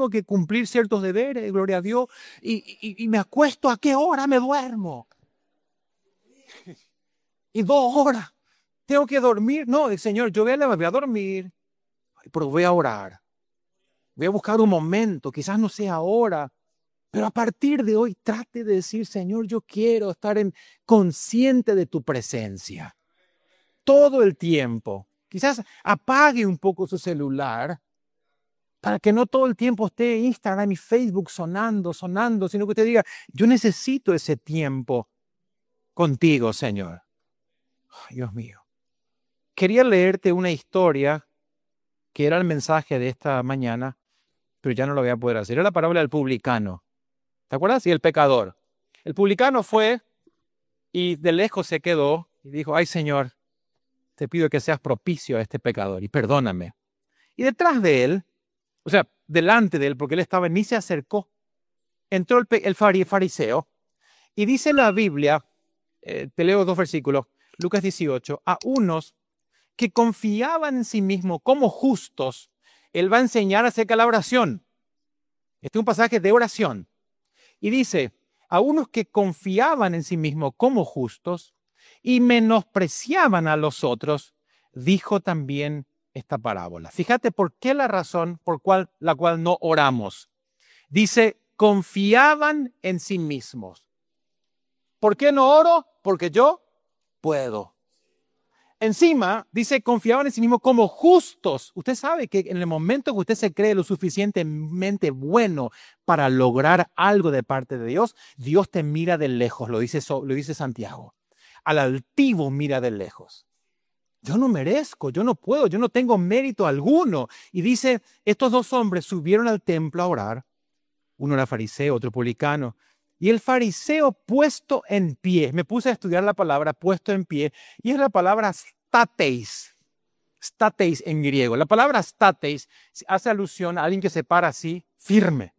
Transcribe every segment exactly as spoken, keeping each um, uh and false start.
tengo que cumplir ciertos deberes, gloria a Dios, y, y, y me acuesto, ¿a qué hora me duermo? Y dos horas, tengo que dormir. No, el Señor, yo voy a, voy a dormir, pero voy a orar. Voy a buscar un momento, quizás no sea ahora, pero a partir de hoy trate de decir, Señor, yo quiero estar en, consciente de tu presencia. Todo el tiempo. Quizás apague un poco su celular para que no todo el tiempo esté Instagram y Facebook sonando, sonando, sino que usted diga, yo necesito ese tiempo contigo, Señor. Ay, Dios mío. Quería leerte una historia que era el mensaje de esta mañana, pero ya no lo voy a poder hacer. Era la parábola del publicano. ¿Te acuerdas? Y el pecador. El publicano fue y de lejos se quedó y dijo, ay, Señor, te pido que seas propicio a este pecador y perdóname. Y detrás de él, o sea, delante de él, porque él estaba, ni se acercó, entró el, el fariseo y dice la Biblia, eh, te leo dos versículos, Lucas dieciocho, a unos que confiaban en sí mismos como justos, él va a enseñar acerca de la oración. Este es un pasaje de oración. Y dice, a unos que confiaban en sí mismos como justos y menospreciaban a los otros, dijo también esta parábola. Fíjate por qué la razón por cual, la cual no oramos. Dice, confiaban en sí mismos. ¿Por qué no oro? Porque yo puedo. Encima, dice, confiaban en sí mismos como justos. Usted sabe que en el momento que usted se cree lo suficientemente bueno para lograr algo de parte de Dios, Dios te mira de lejos, lo dice, lo dice Santiago. Al altivo mira de lejos. Yo no merezco, yo no puedo, yo no tengo mérito alguno. Y dice, estos dos hombres subieron al templo a orar. Uno era fariseo, otro publicano. Y el fariseo puesto en pie, me puse a estudiar la palabra puesto en pie, y es la palabra stateis, stateis en griego. La palabra stateis hace alusión a alguien que se para así, firme.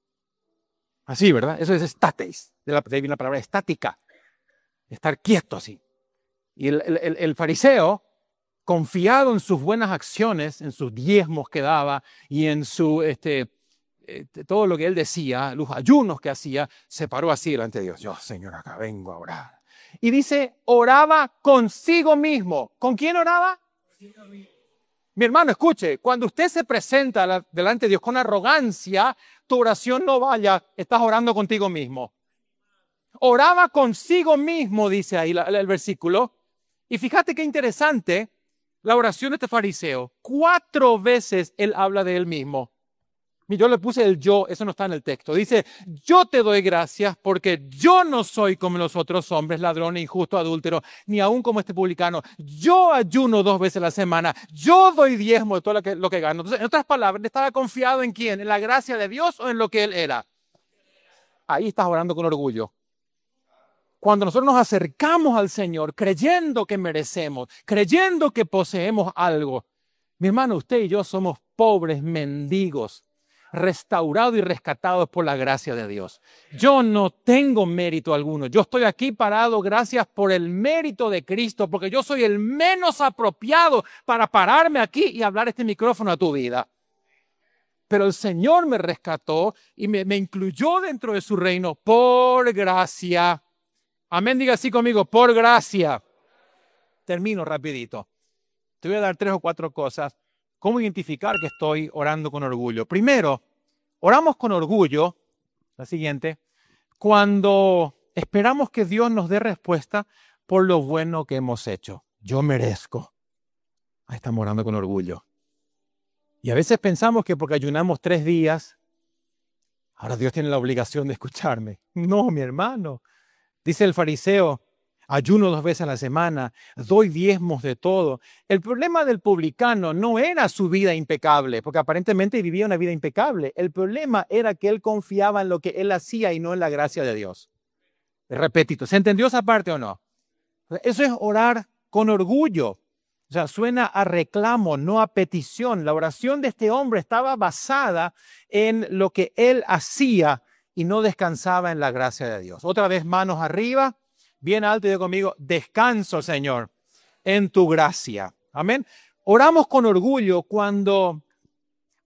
Así, ¿verdad? Eso es stateis, de, la, de ahí viene la palabra estática, estar quieto así. Y el, el, el fariseo, confiado en sus buenas acciones, en sus diezmos que daba y en su... este todo lo que él decía, los ayunos que hacía, se paró así delante de Dios. Yo, Señor, acá vengo a orar. Y dice, oraba consigo mismo. ¿Con quién oraba? Consigo mismo. Mi hermano, escuche, cuando usted se presenta delante de Dios con arrogancia, tu oración no vaya, estás orando contigo mismo. Oraba consigo mismo, dice ahí la, el versículo. Y fíjate qué interesante la oración de este fariseo. Cuatro veces él habla de él mismo. Yo le puse el yo, eso no está en el texto. Dice, yo te doy gracias porque yo no soy como los otros hombres, ladrones, injustos, adúlteros, ni aún como este publicano. Yo ayuno dos veces a la semana. Yo doy diezmo de todo lo que, lo que gano. Entonces, en otras palabras, ¿estaba confiado en quién? ¿En la gracia de Dios o en lo que él era? Ahí estás orando con orgullo. Cuando nosotros nos acercamos al Señor creyendo que merecemos, creyendo que poseemos algo, mi hermano, usted y yo somos pobres mendigos, restaurados y rescatados por la gracia de Dios. Yo no tengo mérito alguno. Yo estoy aquí parado gracias por el mérito de Cristo, porque yo soy el menos apropiado para pararme aquí y hablar este micrófono a tu vida. Pero el Señor me rescató y me, me incluyó dentro de su reino por gracia. Amén, diga así conmigo, por gracia. Termino rapidito. Te voy a dar tres o cuatro cosas. ¿Cómo identificar que estoy orando con orgullo? Primero, oramos con orgullo, la siguiente, cuando esperamos que Dios nos dé respuesta por lo bueno que hemos hecho. Yo merezco. Ahí estamos orando con orgullo. Y a veces pensamos que porque ayunamos tres días, ahora Dios tiene la obligación de escucharme. No, mi hermano. Dice el fariseo, ayuno dos veces a la semana, doy diezmos de todo. El problema del publicano no era su vida impecable, porque aparentemente vivía una vida impecable. El problema era que él confiaba en lo que él hacía y no en la gracia de Dios. Repetito, ¿se entendió esa parte o no? Eso es orar con orgullo. O sea, suena a reclamo, no a petición. La oración de este hombre estaba basada en lo que él hacía y no descansaba en la gracia de Dios. Otra vez, manos arriba. Bien alto y digo conmigo, descanso, Señor, en tu gracia. Amén. Oramos con orgullo cuando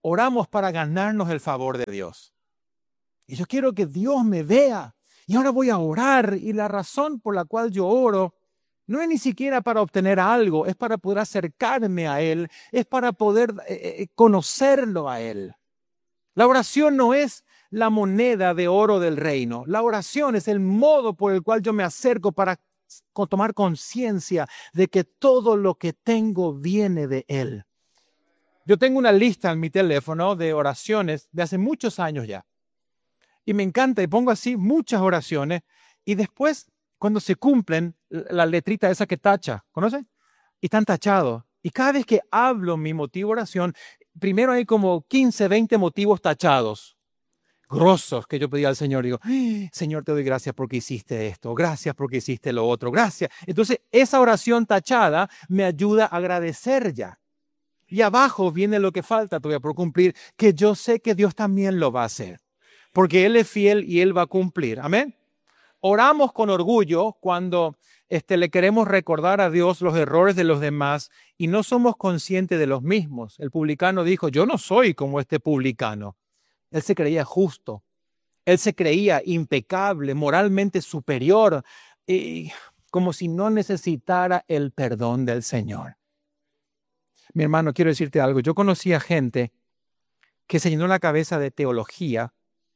oramos para ganarnos el favor de Dios. Y yo quiero que Dios me vea. Y ahora voy a orar. Y la razón por la cual yo oro no es ni siquiera para obtener algo, es para poder acercarme a Él, es para poder eh, conocerlo a Él. La oración no es la moneda de oro del reino. La oración es el modo por el cual yo me acerco para tomar conciencia de que todo lo que tengo viene de Él. Yo tengo una lista en mi teléfono de oraciones de hace muchos años ya. Y me encanta y pongo así muchas oraciones y después cuando se cumplen la letrita esa que tacha, ¿conoces? Y están tachados. Y cada vez que hablo mi motivo de oración, primero hay como quince, veinte motivos tachados, grosos que yo pedí al Señor. Digo, Señor, te doy gracias porque hiciste esto, gracias porque hiciste lo otro, gracias. Entonces esa oración tachada me ayuda a agradecer ya. Y abajo viene lo que falta todavía por cumplir, que yo sé que Dios también lo va a hacer. Porque Él es fiel y Él va a cumplir. Amén. Oramos con orgullo cuando este, le queremos recordar a Dios los errores de los demás y no somos conscientes de los mismos. El publicano dijo, yo no soy como este publicano. Él se creía justo. Él se creía impecable, moralmente superior, y como si no necesitara el perdón del Señor. Mi hermano, quiero decirte algo. Yo conocí a gente que se llenó la cabeza de teología,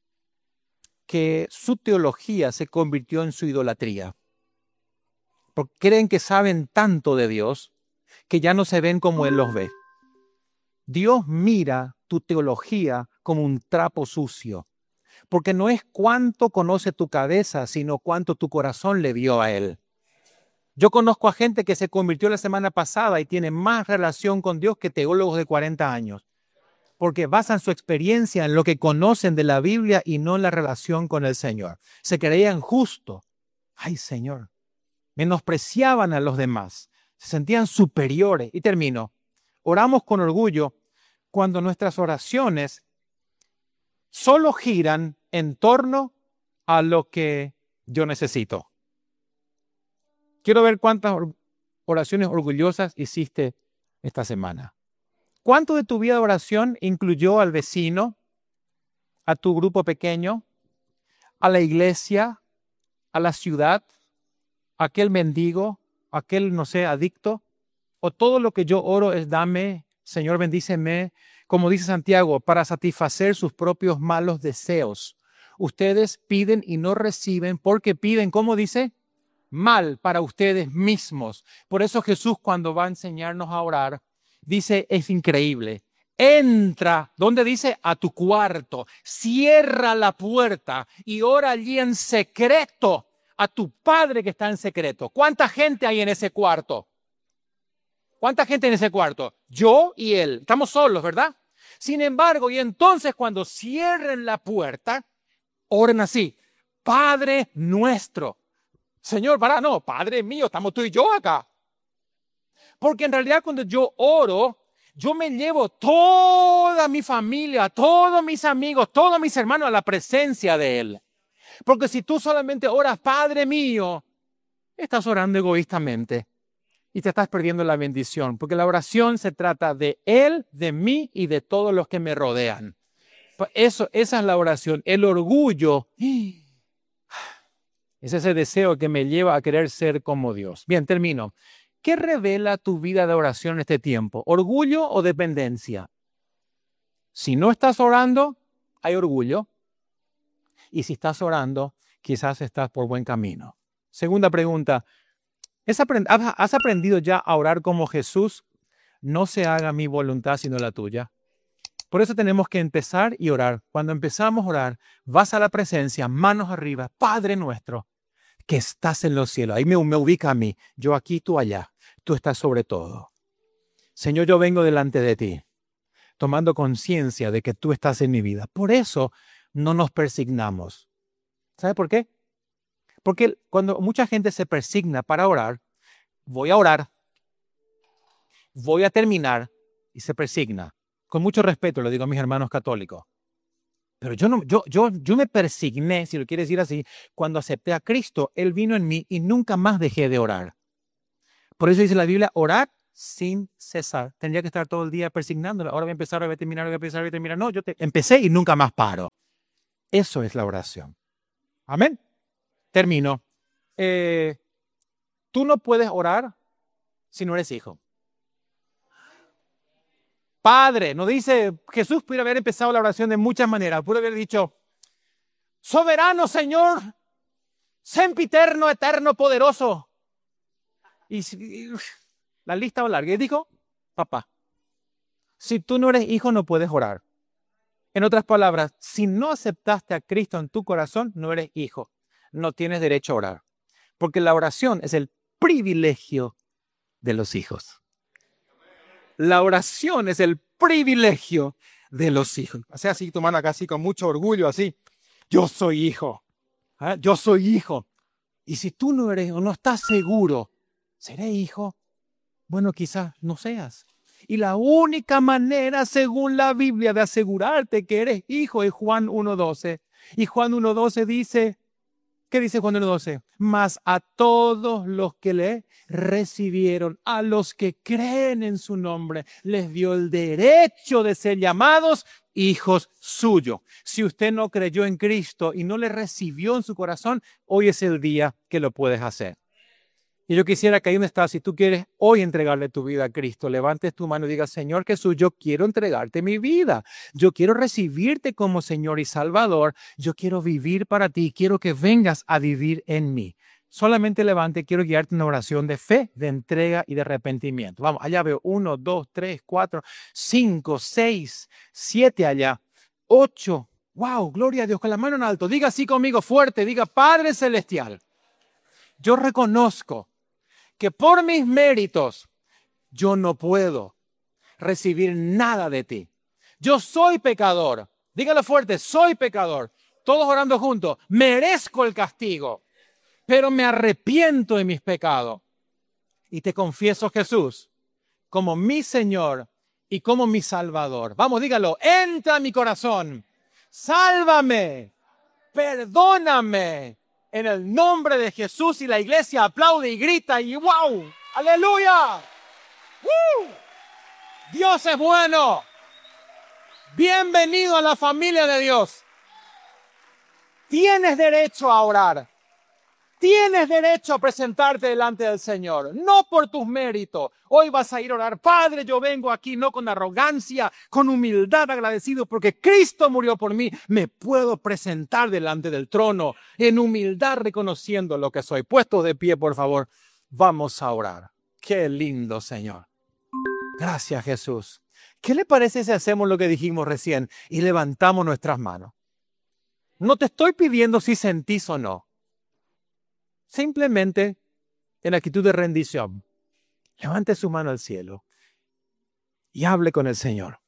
que su teología se convirtió en su idolatría. Porque creen que saben tanto de Dios que ya no se ven como Él los ve. Dios mira tu teología como un trapo sucio. Porque no es cuánto conoce tu cabeza, sino cuánto tu corazón le dio a Él. Yo conozco a gente que se convirtió la semana pasada y tiene más relación con Dios que teólogos de cuarenta años. Porque basan su experiencia en lo que conocen de la Biblia y no en la relación con el Señor. Se creían justos. Ay, Señor. Menospreciaban a los demás. Se sentían superiores. Y termino. Oramos con orgullo cuando nuestras oraciones solo giran en torno a lo que yo necesito. Quiero ver cuántas oraciones orgullosas hiciste esta semana. ¿Cuánto de tu vida de oración incluyó al vecino, a tu grupo pequeño, a la iglesia, a la ciudad, a aquel mendigo, a aquel, no sé, adicto? ¿O todo lo que yo oro es dame, Señor, bendíceme, como dice Santiago, para satisfacer sus propios malos deseos? Ustedes piden y no reciben porque piden, ¿cómo dice? Mal para ustedes mismos. Por eso Jesús, cuando va a enseñarnos a orar, dice, es increíble. Entra, ¿dónde dice? A tu cuarto. Cierra la puerta y ora allí en secreto a tu Padre que está en secreto. ¿Cuánta gente hay en ese cuarto? ¿Cuánta gente en ese cuarto? Yo y él. Estamos solos, ¿verdad? Sin embargo, y entonces cuando cierren la puerta, oren así. Padre nuestro. Señor, para, no, Padre mío, estamos tú y yo acá. Porque en realidad cuando yo oro, yo me llevo toda mi familia, todos mis amigos, todos mis hermanos a la presencia de Él. Porque si tú solamente oras, Padre mío, estás orando egoístamente y te estás perdiendo la bendición. Porque la oración se trata de Él, de mí y de todos los que me rodean. Eso, esa es la oración. El orgullo es ese deseo que me lleva a querer ser como Dios. Bien, termino. ¿Qué revela tu vida de oración en este tiempo? ¿Orgullo o dependencia? Si no estás orando, hay orgullo. Y si estás orando, quizás estás por buen camino. Segunda pregunta. ¿Has aprendido ya a orar como Jesús? No se haga mi voluntad sino la tuya. Por eso tenemos que empezar y orar. Cuando empezamos a orar, vas a la presencia, manos arriba, Padre nuestro, que estás en los cielos. Ahí me, me ubica a mí. Yo aquí, tú allá. Tú estás sobre todo. Señor, yo vengo delante de ti, tomando conciencia de que tú estás en mi vida. Por eso no nos persignamos. ¿Sabe por qué? Porque cuando mucha gente se persigna para orar, voy a orar, voy a terminar y se persigna. Con mucho respeto lo digo a mis hermanos católicos. Pero yo, no, yo, yo, yo me persigné, si lo quieres decir así, cuando acepté a Cristo. Él vino en mí y nunca más dejé de orar. Por eso dice la Biblia, orad sin cesar. Tendría que estar todo el día persignándola. Ahora voy a empezar, ahora voy a terminar, ahora voy a empezar, ahora voy a terminar. No, yo te... empecé y nunca más paro. Eso es la oración. Amén. Termino. Eh, tú no puedes orar si no eres hijo. Padre, no dice, Jesús puede haber empezado la oración de muchas maneras. Puede haber dicho, soberano Señor, sempiterno, eterno, poderoso. Y, y la lista va larga. Y dijo, papá, si tú no eres hijo no puedes orar. En otras palabras, si no aceptaste a Cristo en tu corazón, no eres hijo. No tienes derecho a orar. Porque la oración es el privilegio de los hijos. La oración es el privilegio de los hijos. O sea, así tu mano acá así con mucho orgullo, así. Yo soy hijo. ¿Eh? Yo soy hijo. Y si tú no eres o no estás seguro, ¿seré hijo? Bueno, quizás no seas. Y la única manera, según la Biblia, de asegurarte que eres hijo es Juan uno doce. Y Juan uno doce dice, ¿qué dice Juan uno doce? Mas a todos los que le recibieron, a los que creen en su nombre, les dio el derecho de ser llamados hijos suyos. Si usted no creyó en Cristo y no le recibió en su corazón, hoy es el día que lo puedes hacer. Y yo quisiera que ahí donde estás, si tú quieres hoy entregarle tu vida a Cristo, levantes tu mano y digas, Señor Jesús, yo quiero entregarte mi vida. Yo quiero recibirte como Señor y Salvador. Yo quiero vivir para ti. Quiero que vengas a vivir en mí. Solamente levante, quiero guiarte en una oración de fe, de entrega y de arrepentimiento. Vamos, allá veo uno, dos, tres, cuatro, cinco, seis, siete allá, ocho. Wow, gloria a Dios, con la mano en alto. Diga así conmigo fuerte, diga, Padre Celestial, yo reconozco que por mis méritos yo no puedo recibir nada de ti. Yo soy pecador. Dígalo fuerte, soy pecador. Todos orando juntos. Merezco el castigo, pero me arrepiento de mis pecados. Y te confieso, Jesús, como mi Señor y como mi Salvador. Vamos, dígalo. Entra a mi corazón. Sálvame. Perdóname. En el nombre de Jesús, y la iglesia aplaude y grita y ¡wow! ¡Aleluya! ¡Uh! Dios es bueno. Bienvenido a la familia de Dios. Tienes derecho a orar. Tienes derecho a presentarte delante del Señor, no por tus méritos. Hoy vas a ir a orar, Padre, yo vengo aquí no con arrogancia, con humildad, agradecido porque Cristo murió por mí. Me puedo presentar delante del trono en humildad, reconociendo lo que soy. Puestos de pie, por favor, vamos a orar. Qué lindo, Señor. Gracias, Jesús. ¿Qué le parece si hacemos lo que dijimos recién y levantamos nuestras manos? No te estoy pidiendo si sentís o no. Simplemente en actitud de rendición, levante su mano al cielo y hable con el Señor.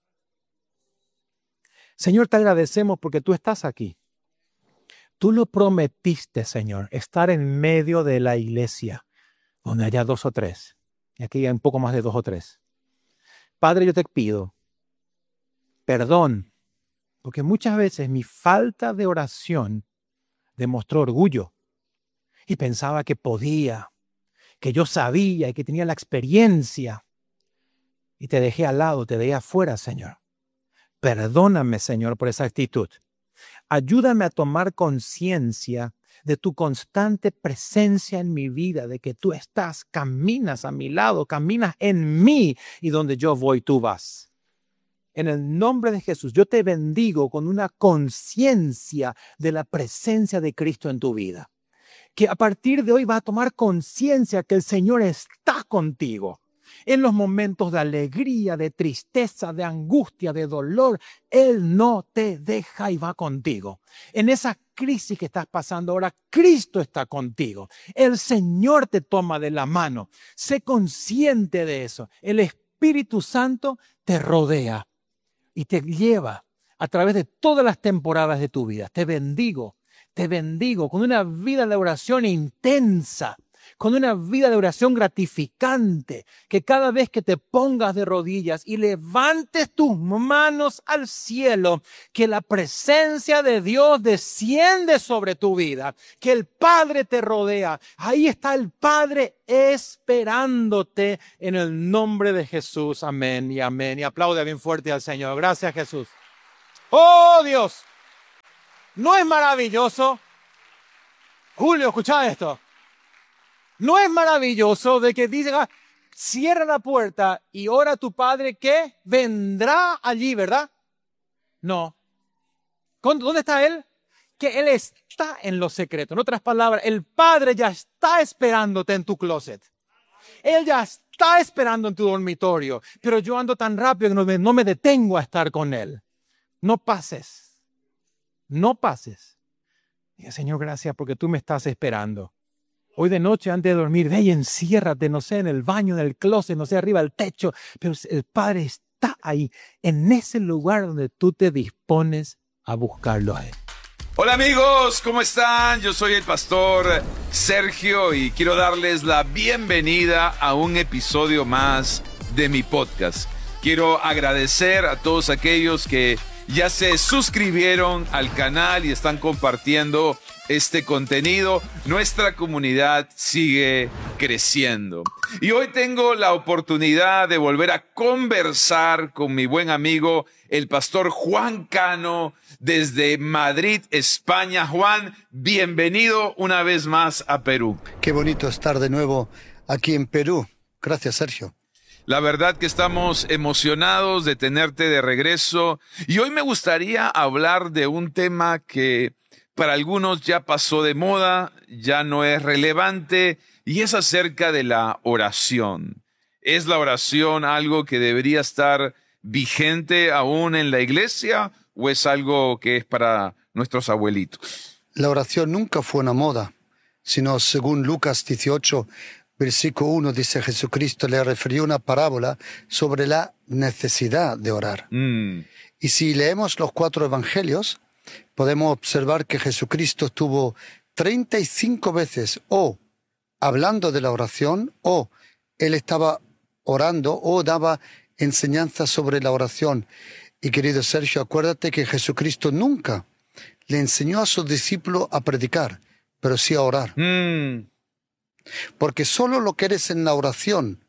Señor, te agradecemos porque tú estás aquí. Tú lo prometiste, Señor, estar en medio de la iglesia, donde haya dos o tres. Y aquí hay un poco más de dos o tres. Padre, yo te pido perdón, porque muchas veces mi falta de oración demostró orgullo. Y pensaba que podía, que yo sabía y que tenía la experiencia. Y te dejé al lado, te dejé afuera, Señor. Perdóname, Señor, por esa actitud. Ayúdame a tomar conciencia de tu constante presencia en mi vida, de que tú estás, caminas a mi lado, caminas en mí y donde yo voy, tú vas. En el nombre de Jesús, yo te bendigo con una conciencia de la presencia de Cristo en tu vida. Que a partir de hoy va a tomar conciencia que el Señor está contigo. En los momentos de alegría, de tristeza, de angustia, de dolor, Él no te deja y va contigo. En esa crisis que estás pasando ahora, Cristo está contigo. El Señor te toma de la mano. Sé consciente de eso. El Espíritu Santo te rodea y te lleva a través de todas las temporadas de tu vida. Te bendigo. Te bendigo con una vida de oración intensa, con una vida de oración gratificante, que cada vez que te pongas de rodillas y levantes tus manos al cielo, que la presencia de Dios desciende sobre tu vida, que el Padre te rodea. Ahí está el Padre esperándote en el nombre de Jesús. Amén y amén. Y aplaude bien fuerte al Señor. Gracias, Jesús. ¡Oh, Dios! ¿No es maravilloso? Julio, escucha esto. ¿No es maravilloso de que diga, cierra la puerta y ora a tu Padre que vendrá allí, ¿verdad? No. ¿Dónde está Él? Que Él está en lo secreto. En otras palabras, el Padre ya está esperándote en tu closet. Él ya está esperando en tu dormitorio. Pero yo ando tan rápido que no me, no me detengo a estar con Él. No pases. No pases. Diga, Señor, gracias porque tú me estás esperando. Hoy de noche, antes de dormir, ve y enciérrate, no sé, en el baño, en el closet, no sé, arriba del techo. Pero el Padre está ahí, en ese lugar donde tú te dispones a buscarlo a Él. Hola amigos, ¿cómo están? Yo soy el pastor Sergio y quiero darles la bienvenida a un episodio más de mi podcast. Quiero agradecer a todos aquellos que ya se suscribieron al canal y están compartiendo este contenido. Nuestra comunidad sigue creciendo. Y hoy tengo la oportunidad de volver a conversar con mi buen amigo, el pastor Juan Cano, desde Madrid, España. Juan, bienvenido una vez más a Perú. Qué bonito estar de nuevo aquí en Perú. Gracias, Sergio. La verdad que estamos emocionados de tenerte de regreso. Y hoy me gustaría hablar de un tema que para algunos ya pasó de moda, ya no es relevante, y es acerca de la oración. ¿Es la oración algo que debería estar vigente aún en la iglesia o es algo que es para nuestros abuelitos? La oración nunca fue una moda, sino según Lucas dieciocho, versículo uno, dice Jesucristo le refirió una parábola sobre la necesidad de orar. Mm. Y si leemos los cuatro evangelios, podemos observar que Jesucristo estuvo treinta y cinco veces o hablando de la oración, o Él estaba orando, o daba enseñanza sobre la oración. Y querido Sergio, acuérdate que Jesucristo nunca le enseñó a sus discípulos a predicar, pero sí a orar. Mm. Porque solo lo que eres en la oración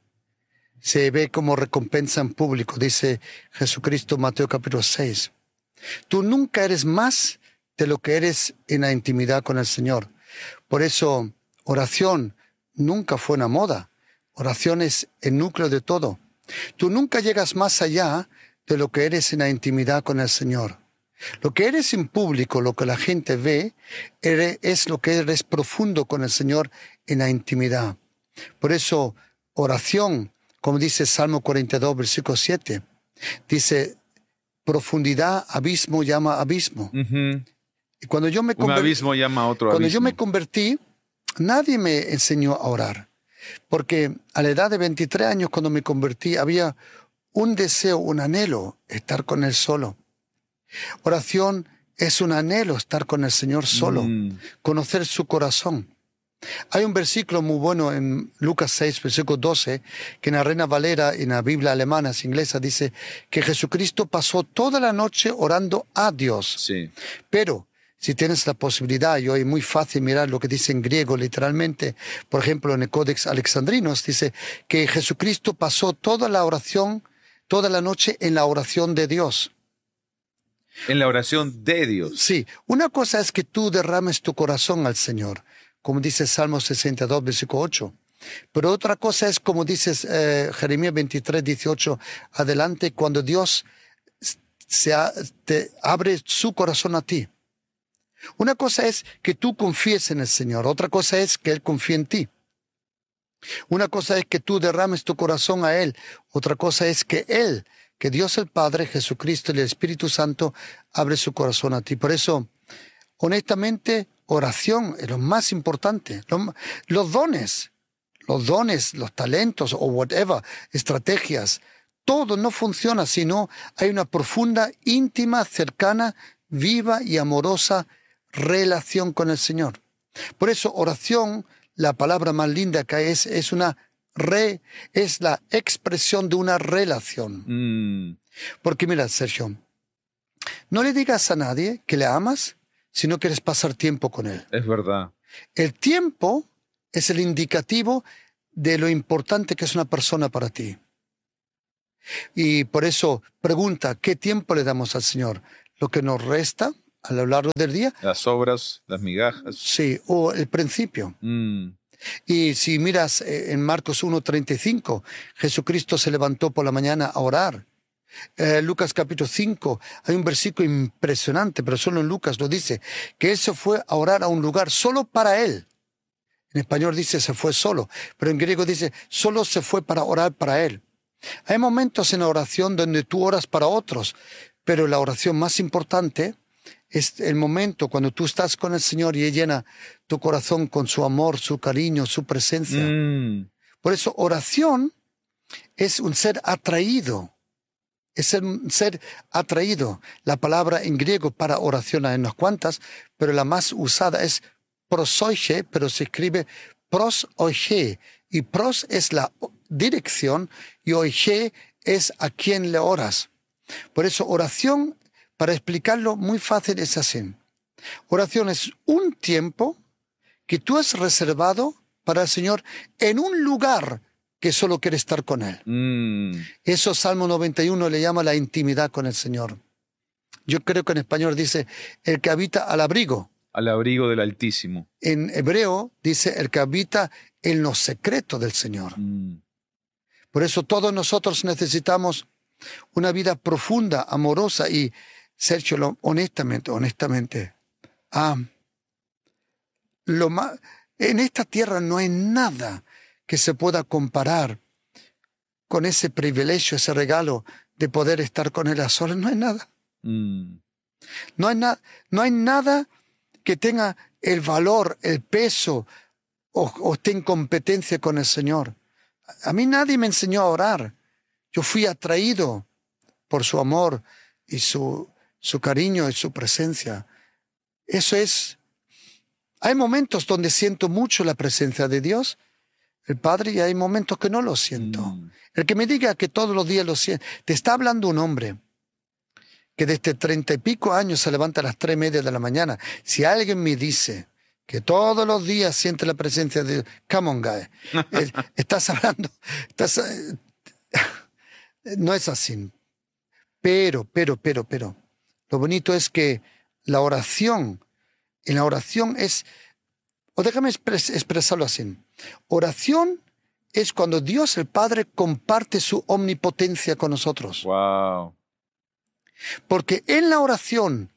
se ve como recompensa en público, dice Jesucristo en Mateo capítulo seis. Tú nunca eres más de lo que eres en la intimidad con el Señor. Por eso, oración nunca fue una moda. Oración es el núcleo de todo. Tú nunca llegas más allá de lo que eres en la intimidad con el Señor. Lo que eres en público, lo que la gente ve, es lo que eres profundo con el Señor en la intimidad. Por eso, oración, como dice Salmo cuarenta y dos, versículo siete, dice, profundidad, abismo llama abismo. Uh-huh. Y cuando yo me Un abismo llama a otro cuando abismo. yo me convertí, nadie me enseñó a orar. Porque a la edad de veintitrés años, cuando me convertí, había un deseo, un anhelo, estar con Él solo. Oración es un anhelo, estar con el Señor solo, mm. conocer su corazón. Hay un versículo muy bueno en Lucas seis, versículo doce, que en la Reina Valera, en la Biblia alemana, inglesa, dice que Jesucristo pasó toda la noche orando a Dios. Sí. Pero si tienes la posibilidad, y hoy es muy fácil mirar lo que dice en griego literalmente, por ejemplo en el Codex Alexandrinos, dice que Jesucristo pasó toda la oración, toda la noche en la oración de Dios. En la oración de Dios. Sí, una cosa es que tú derrames tu corazón al Señor, como dice Salmo sesenta y dos, versículo ocho. Pero otra cosa es, como dice eh, Jeremías veintitrés, dieciocho, adelante, cuando Dios se ha, te abre su corazón a ti. Una cosa es que tú confíes en el Señor, otra cosa es que Él confíe en ti. Una cosa es que tú derrames tu corazón a Él, otra cosa es que Él, que Dios el Padre, Jesucristo y el Espíritu Santo abre su corazón a ti. Por eso, honestamente, oración es lo más importante. Los, los dones, los dones, los talentos o whatever, estrategias, todo no funciona si no hay una profunda, íntima, cercana, viva y amorosa relación con el Señor. Por eso, oración, la palabra más linda que es, es una re, es la expresión de una relación. Mm. Porque mira, Sergio, no le digas a nadie que le amas si no quieres pasar tiempo con él. Es verdad. El tiempo es el indicativo de lo importante que es una persona para ti. Y por eso pregunta, ¿qué tiempo le damos al Señor? ¿Lo que nos resta a lo largo del día? Las obras, las migajas. Sí, o el principio. Mm. Y si miras en Marcos uno treinta y cinco, Jesucristo se levantó por la mañana a orar. Eh, Lucas capítulo cinco, hay un versículo impresionante, pero solo en Lucas lo dice, que él se fue a orar a un lugar solo para él. En español dice se fue solo, pero en griego dice solo se fue para orar para él. Hay momentos en la oración donde tú oras para otros, pero la oración más importante es el momento cuando tú estás con el Señor y Él llena tu corazón con su amor, su cariño, su presencia. Mm. Por eso oración es un ser atraído. Es un ser atraído. La palabra en griego para oración hay unas cuantas, pero la más usada es prosoige, pero se escribe prosoige. Y pros es la dirección y oige es a quien le oras. Por eso oración, para explicarlo muy fácil, es así. Oración es un tiempo que tú has reservado para el Señor en un lugar que solo quiere estar con Él. Mm. Eso Salmo noventa y uno le llama la intimidad con el Señor. Yo creo que en español dice el que habita al abrigo. Al abrigo del Altísimo. En hebreo dice el que habita en lo secreto del Señor. Mm. Por eso todos nosotros necesitamos una vida profunda, amorosa y, Sergio, lo, honestamente, honestamente, ah, lo más, en esta tierra no hay nada que se pueda comparar con ese privilegio, ese regalo de poder estar con Él a solas. No hay nada. Mm. No hay, na, no hay nada que tenga el valor, el peso o, o esté en competencia con el Señor. A mí nadie me enseñó a orar. Yo fui atraído por su amor y su, su cariño y su presencia. Eso es... Hay momentos donde siento mucho la presencia de Dios, el Padre, y hay momentos que no lo siento. Mm. El que me diga que todos los días lo siento... Te está hablando un hombre que desde treinta y pico años se levanta a las tres y media de la mañana. Si alguien me dice que todos los días siente la presencia de Dios, come on, guy. Estás hablando... Estás, no es así. Pero, pero, pero, pero, lo bonito es que la oración, en la oración es, o déjame expres, expresarlo así, oración es cuando Dios el Padre comparte su omnipotencia con nosotros. Wow. Porque en la oración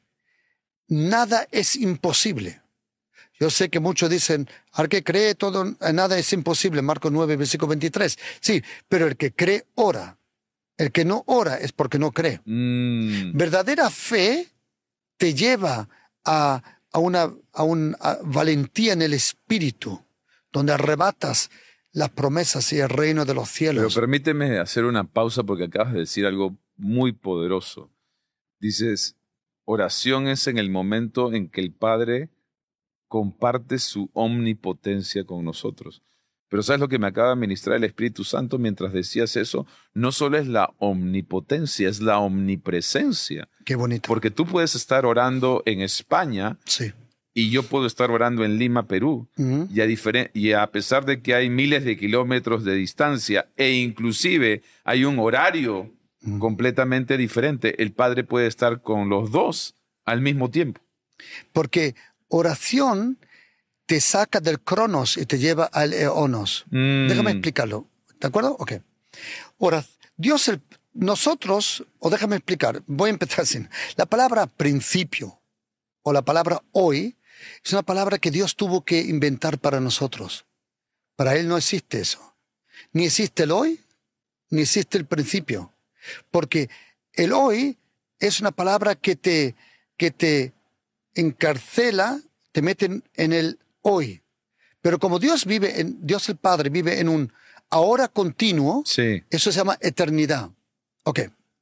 nada es imposible. Yo sé que muchos dicen, al que cree todo, nada es imposible, Marcos nueve, versículo veintitrés. Sí, pero el que cree ora. El que no ora es porque no cree. Mm. Verdadera fe te lleva a, a una a un, a valentía en el espíritu, donde arrebatas las promesas y el reino de los cielos. Pero permíteme hacer una pausa porque acabas de decir algo muy poderoso. Dices, oración es en el momento en que el Padre comparte su omnipotencia con nosotros. Pero ¿sabes lo que me acaba de ministrar el Espíritu Santo mientras decías eso? No solo es la omnipotencia, es la omnipresencia. Qué bonito. Porque tú puedes estar orando en España, sí, y yo puedo estar orando en Lima, Perú, uh-huh. y, a diferen- y a pesar de que hay miles de kilómetros de distancia e inclusive hay un horario uh-huh. completamente diferente, el Padre puede estar con los dos al mismo tiempo. Porque oración te saca del cronos y te lleva al eonos. Mm. Déjame explicarlo. ¿De acuerdo? Ok. Ahora, Dios, el, nosotros, o déjame explicar, voy a empezar así. La palabra principio o la palabra hoy es una palabra que Dios tuvo que inventar para nosotros. Para Él no existe eso. Ni existe el hoy, ni existe el principio. Porque el hoy es una palabra que te, que te encarcela, te mete en el hoy. Pero como Dios vive, en, Dios el Padre vive en un ahora continuo, sí. Eso se llama eternidad. Ok.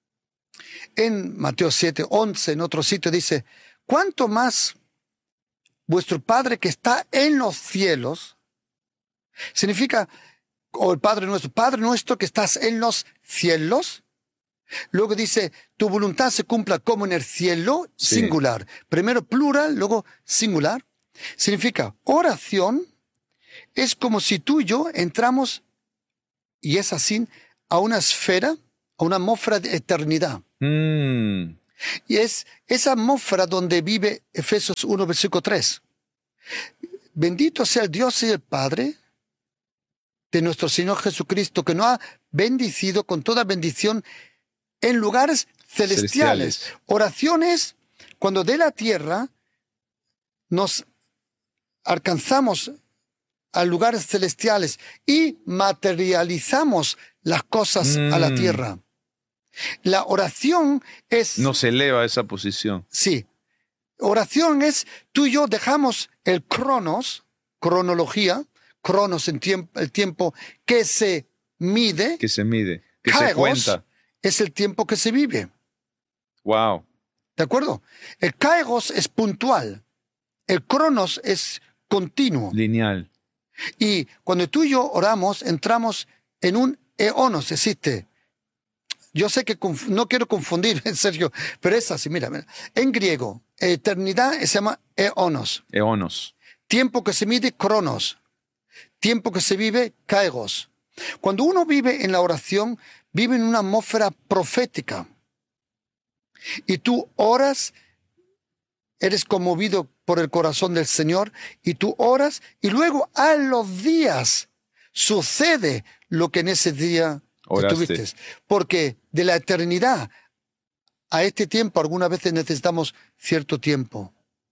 En Mateo siete, once, en otro sitio dice, ¿cuánto más vuestro Padre que está en los cielos Significa, o el Padre nuestro, Padre nuestro que estás en los cielos. Luego dice, tu voluntad se cumpla como en el cielo, Sí. singular. Primero plural, luego singular. Significa, oración es como si tú y yo entramos, y es así, a una esfera, a una atmósfera de eternidad. Mm. Y es esa atmósfera donde vive Efesios uno, versículo tres. Bendito sea el Dios y el Padre de nuestro Señor Jesucristo, que nos ha bendecido con toda bendición en lugares celestiales. Celestiales. Oraciones, cuando de la tierra nos alcanzamos a lugares celestiales y materializamos las cosas Mm. a la tierra. La oración es... Nos eleva a esa posición. Sí. Oración es, tú y yo dejamos el cronos, cronología, cronos en tiempo, el tiempo que se mide, Que se mide, que se Kairos cuenta. es el tiempo que se vive. Wow. ¿De acuerdo? El kairos es puntual, el cronos es continuo. Lineal. Y cuando tú y yo oramos, entramos en un eonos, existe. Yo sé que conf- no quiero confundir, en serio, pero es así, mira, mira. En griego, eternidad se llama eonos. Eonos. Tiempo que se mide, cronos. Tiempo que se vive, kairos. Cuando uno vive en la oración, vive en una atmósfera profética. Y tú oras, eres conmovido por el corazón del Señor, y tú oras, y luego a los días sucede lo que en ese día Oraste. estuviste. Porque de la eternidad a este tiempo, algunas veces necesitamos cierto tiempo.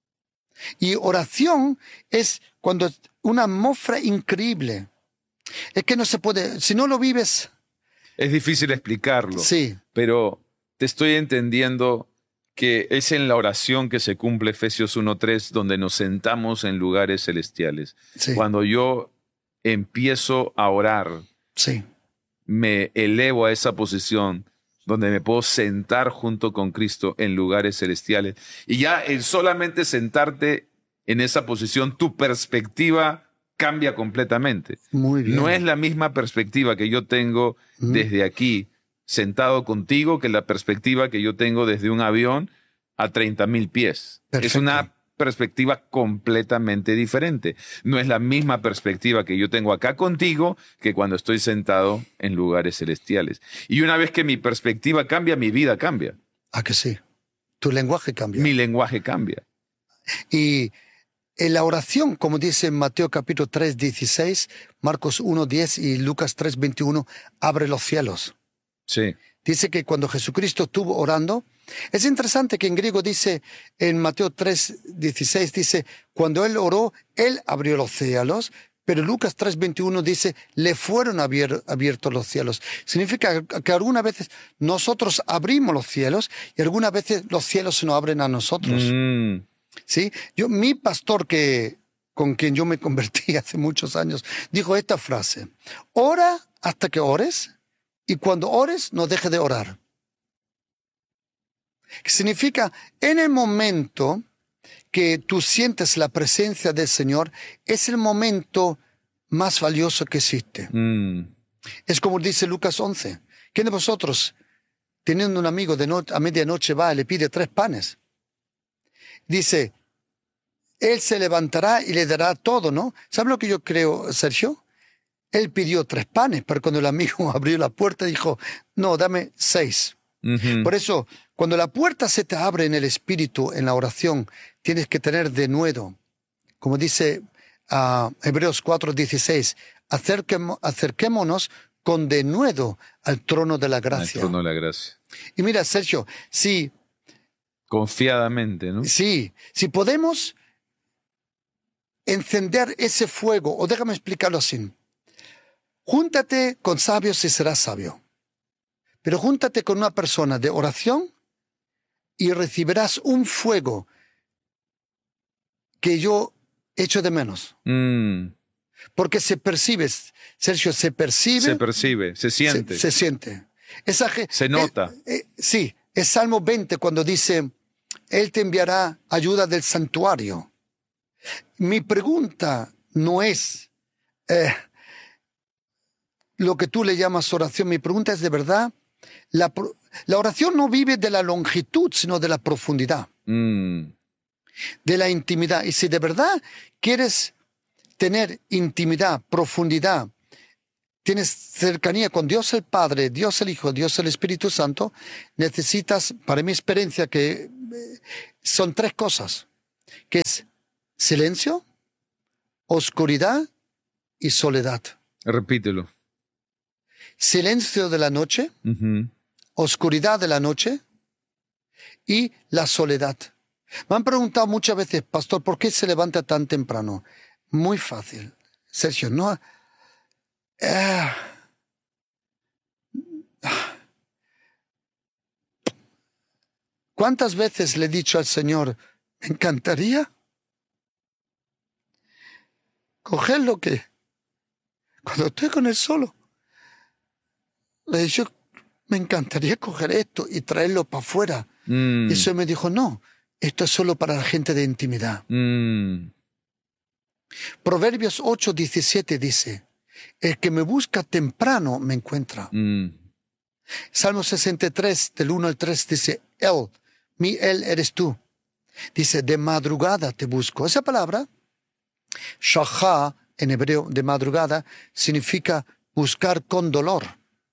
Y oración es cuando una atmósfera increíble. Es que no se puede, si no lo vives, Es difícil explicarlo, sí, pero te estoy entendiendo que es en la oración que se cumple Efesios uno tres, donde nos sentamos en lugares celestiales. sí, Cuando yo empiezo a orar, sí, me elevo a esa posición donde me puedo sentar junto con Cristo en lugares celestiales. Y ya el solamente sentarte en esa posición, tu perspectiva cambia completamente. muy bien. No es la misma perspectiva que yo tengo Mm. desde aquí, sentado contigo, que la perspectiva que yo tengo desde un avión a treinta mil pies. Perfecto. Es una perspectiva completamente diferente. No es la misma perspectiva que yo tengo acá contigo que cuando estoy sentado en lugares celestiales. Y una vez que mi perspectiva cambia, mi vida cambia. ¿A que sí? Tu lenguaje cambia. Mi lenguaje cambia. Y en la oración, como dice en Mateo capítulo tres, dieciséis, Marcos uno, diez y Lucas tres, veintiuno, abre los cielos. Sí. Dice que cuando Jesucristo estuvo orando, es interesante que en griego dice, en Mateo tres, dieciséis, dice, cuando él oró, él abrió los cielos, pero Lucas tres, veintiuno dice, le fueron abier- abiertos los cielos. Significa que algunas veces nosotros abrimos los cielos y algunas veces los cielos se nos abren a nosotros. Mm. ¿Sí? Yo, mi pastor, que, con quien yo me convertí hace muchos años, dijo esta frase: ora hasta que ores, y cuando ores no dejes de orar. Que significa, en el momento que tú sientes la presencia del Señor, es el momento más valioso que existe. Mm. Es como dice Lucas once. ¿Quién de vosotros, teniendo un amigo de no- a medianoche, va y le pide tres panes? Dice, él se levantará y le dará todo, ¿no? ¿Sabe lo que yo creo, Sergio? Él pidió tres panes, pero cuando el amigo abrió la puerta dijo, no, dame seis. Ujú. Por eso, cuando la puerta se te abre en el espíritu, en la oración, tienes que tener denuedo. Como dice uh, Hebreos cuatro dieciséis, acerquemo- acerquémonos con denuedo al trono de la Al gracia. trono de la gracia. Y mira, Sergio, si, Confiadamente, ¿no? si, si podemos encender ese fuego, o déjame explicarlo así. Júntate con sabios y serás sabio. Pero júntate con una persona de oración y recibirás un fuego que yo echo de menos. Mm. Porque se percibe, Sergio, se percibe, Se percibe, se siente, se, se, se siente. Esa, ge- nota. eh, eh, sí, es Salmo veinte cuando dice, Él te enviará ayuda del santuario. Mi pregunta no es, eh, lo que tú le llamas oración. Mi pregunta es, ¿de verdad? La, la oración no vive de la longitud, sino de la profundidad, mm. de la intimidad. Y si de verdad quieres tener intimidad, profundidad, tienes cercanía con Dios el Padre, Dios el Hijo, Dios el Espíritu Santo, necesitas, para mi experiencia, que son tres cosas, que es silencio, oscuridad y soledad. Repítelo. Silencio de la noche, uh-huh. oscuridad de la noche y la soledad. Me han preguntado muchas veces, pastor, ¿por qué se levanta tan temprano? Muy fácil. Sergio, no... Eh, ¿Cuántas veces le he dicho al Señor, me encantaría coger lo que, cuando estoy con Él solo, le he dicho, me encantaría coger esto y traerlo para afuera. Mm. Y eso me dijo, no, esto es solo para la gente de intimidad. Mm. Proverbios ocho, diecisiete dice, el que me busca temprano me encuentra. Mm. Salmo sesenta y tres, del uno al tres, dice, Él, mi Él eres tú. Dice, de madrugada te busco. Esa palabra, shahá, en hebreo, de madrugada, significa buscar con dolor.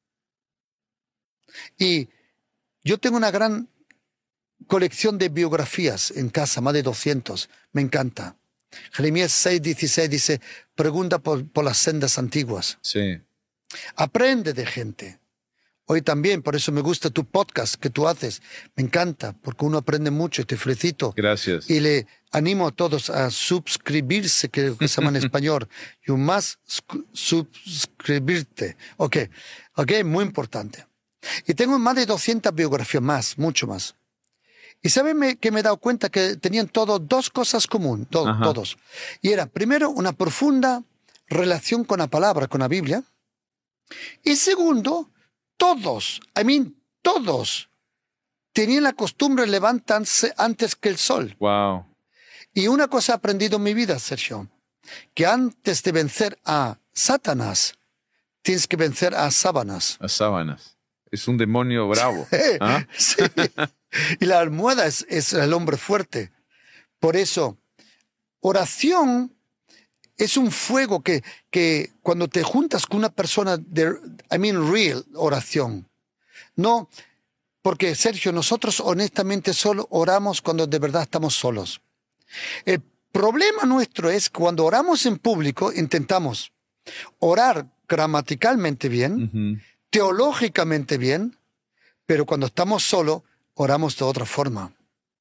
Y yo tengo una gran colección de biografías en casa, más de doscientos. Me encanta. Jeremías seis, dieciséis dice, pregunta por, por las sendas antiguas. Sí. Aprende de gente. Hoy también, por eso me gusta tu podcast que tú haces. Me encanta, porque uno aprende mucho y te felicito. Gracias. Y le animo a todos a suscribirse, que, que se llama en español. You must suscribirte. Ok, ok, muy importante. Y tengo más de doscientas biografías más, mucho más. Y ¿saben que me he dado cuenta que tenían todos dos cosas comunes, to Ajá. todos? Y era, primero, una profunda relación con la palabra, con la Biblia. Y segundo, todos, I mean, todos, tenían la costumbre de levantarse antes que el sol. Wow. Y una cosa he aprendido en mi vida, Sergio, que antes de vencer a Satanás, tienes que vencer a sábanas. A sábanas. Es un demonio bravo. ¿Ah? Sí. Y la almohada es, es el hombre fuerte. Por eso, oración es un fuego que, que cuando te juntas con una persona, de, I mean real oración. No, porque Sergio, nosotros honestamente solo oramos cuando de verdad estamos solos. El problema nuestro es que cuando oramos en público, intentamos orar gramaticalmente bien, uh-huh. teológicamente bien, pero cuando estamos solos, oramos de otra forma.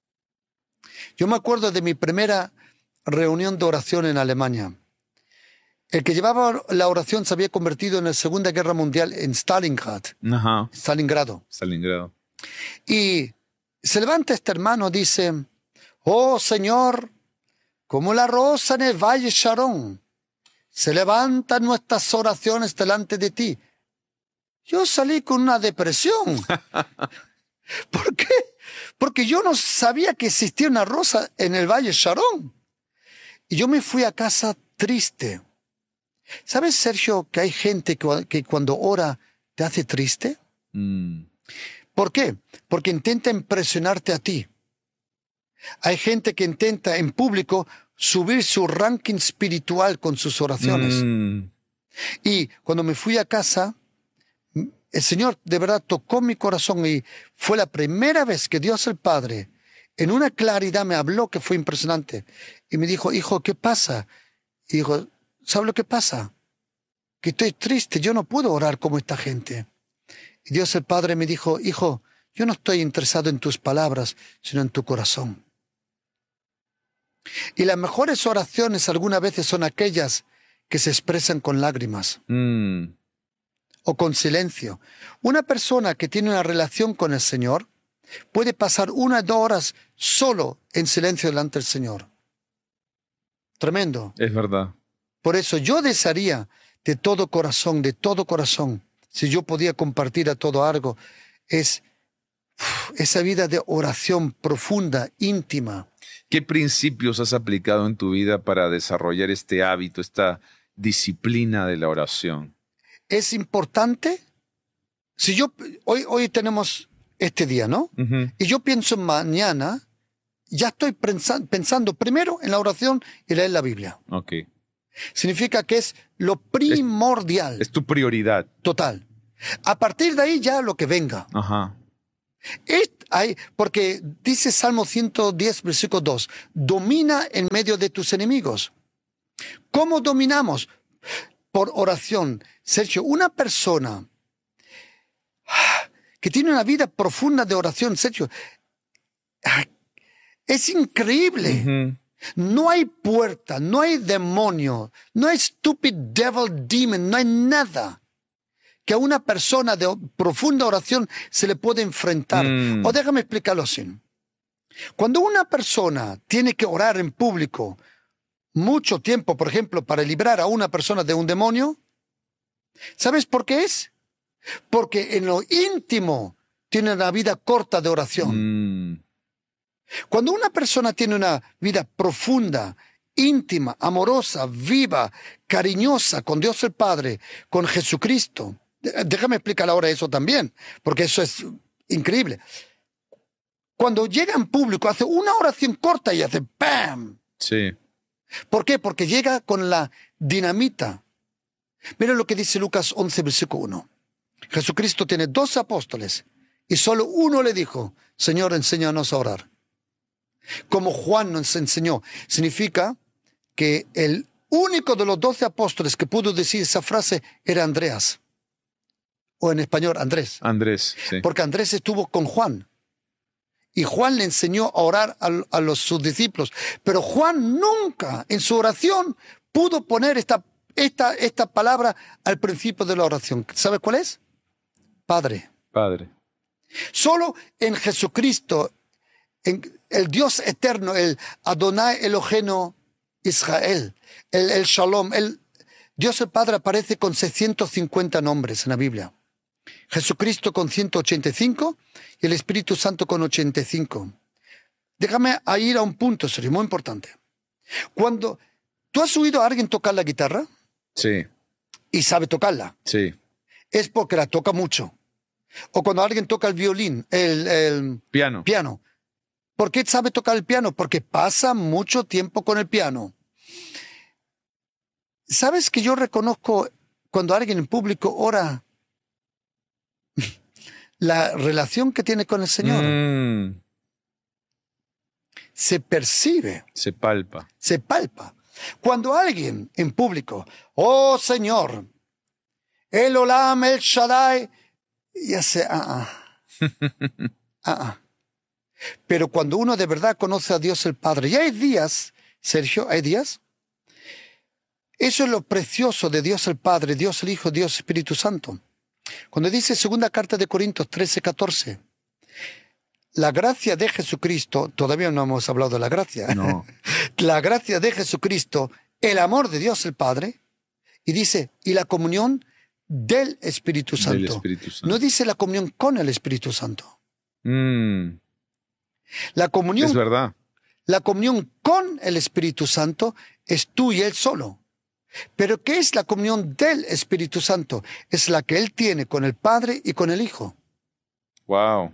Yo me acuerdo de mi primera reunión de oración en Alemania. El que llevaba la oración se había convertido en la Segunda Guerra Mundial en Stalingrad. Ajá. Stalingrado. Stalingrado. Y se levanta este hermano y dice, oh Señor, como la rosa en el Valle Sharon, se levantan nuestras oraciones delante de ti. Yo salí con una depresión. ¿Por qué? Porque yo no sabía que existía una rosa en el Valle Sharon. Y yo me fui a casa triste. ¿Sabes, Sergio, que hay gente que, que cuando ora te hace triste? Mm. ¿Por qué? Porque intenta impresionarte a ti. Hay gente que intenta en público subir su ranking espiritual con sus oraciones. Mm. Y cuando me fui a casa, el Señor de verdad tocó mi corazón y fue la primera vez que Dios el Padre en una claridad me habló que fue impresionante. Y me dijo, hijo, ¿qué pasa? Y dijo, ¿sabes lo que pasa? Que estoy triste, yo no puedo orar como esta gente. Y Dios el Padre me dijo, hijo, yo no estoy interesado en tus palabras, sino en tu corazón. Y las mejores oraciones algunas veces son aquellas que se expresan con lágrimas. Mm. O con silencio. Una persona que tiene una relación con el Señor puede pasar una o dos horas solo en silencio delante del Señor. Tremendo. Es verdad. Por eso yo desearía de todo corazón, de todo corazón, si yo podía compartir a todo algo, es uf, esa vida de oración profunda, íntima. ¿Qué principios has aplicado en tu vida para desarrollar este hábito, esta disciplina de la oración? es importante. Si yo, hoy, hoy tenemos este día, ¿no? Uh-huh. Y yo pienso mañana, ya estoy pensa- pensando primero en la oración y leer la Biblia. Okay. Significa que es lo primordial. Es, es tu prioridad. Total. A partir de ahí ya lo que venga. Ajá. Es, hay, porque dice Salmo ciento diez, versículo dos, domina en medio de tus enemigos. ¿Cómo dominamos? Por oración. Sergio, una persona que tiene una vida profunda de oración, Sergio, es increíble. Uh-huh. No hay puerta, no hay demonio, no hay stupid devil demon, no hay nada que a una persona de profunda oración se le puede enfrentar. Mm. O déjame explicarlo así. Cuando una persona tiene que orar en público mucho tiempo, por ejemplo, para librar a una persona de un demonio, ¿sabes por qué es? Porque en lo íntimo tiene una vida corta de oración. Mm. Cuando una persona tiene una vida profunda, íntima, amorosa, viva, cariñosa con Dios el Padre, con Jesucristo, déjame explicar ahora eso también, porque eso es increíble. Cuando llega en público, hace una oración corta y hace ¡pam! Sí. ¿Por qué? Porque llega con la dinamita. Miren lo que dice Lucas once, versículo uno. Jesucristo tiene dos apóstoles y solo uno le dijo, Señor, enséñanos a orar. Como Juan nos enseñó, significa que el único de los doce apóstoles que pudo decir esa frase era Andreas. O en español, Andrés. Andrés, sí. Porque Andrés estuvo con Juan. Y Juan le enseñó a orar a, a los, sus discípulos. Pero Juan nunca en su oración pudo poner esta, esta, esta palabra al principio de la oración. ¿Sabe cuál es? Padre. Padre. Solo en Jesucristo, en el Dios eterno, el Adonai Eloheno Israel, el, el Shalom, el Dios el Padre aparece con seiscientos cincuenta nombres en la Biblia. Jesucristo con ciento ochenta y cinco y el Espíritu Santo con ochenta y cinco. Déjame ir a un punto, serio, muy importante. Cuando tú has oído a alguien tocar la guitarra, sí, y sabe tocarla, sí, es porque la toca mucho. O cuando alguien toca el violín, el, el piano. piano. ¿Por qué sabe tocar el piano? Porque pasa mucho tiempo con el piano. ¿Sabes que yo reconozco cuando alguien en público ora la relación que tiene con el Señor? Mm. Se percibe. Se palpa. Se palpa. Cuando alguien en público, oh Señor, el Olam, el Shaddai, y hace, ah, ah, ah, ah. Pero cuando uno de verdad conoce a Dios el Padre, y hay días, Sergio, hay días, eso es lo precioso de Dios el Padre, Dios el Hijo, Dios Espíritu Santo. Cuando dice segunda carta de Corintios trece, catorce, la gracia de Jesucristo, todavía no hemos hablado de la gracia, no. La gracia de Jesucristo, el amor de Dios el Padre, y dice, y la comunión del Espíritu Santo. Del Espíritu Santo. No dice la comunión con el Espíritu Santo. Mm. La comunión, es verdad. La comunión con el Espíritu Santo es tú y Él solo. Pero ¿qué es la comunión del Espíritu Santo? Es la que Él tiene con el Padre y con el Hijo. Wow.